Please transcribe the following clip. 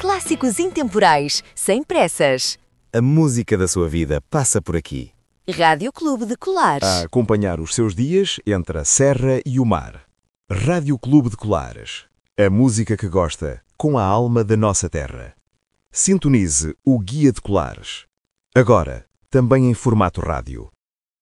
Clássicos intemporais, sem pressas. A música da sua vida passa por aqui. Rádio Clube de Colares. A acompanhar os seus dias entre a serra e o mar. Rádio Clube de Colares. A música que gosta, com a alma da nossa terra. Sintonize o Guia de Colares. Agora, também em formato rádio.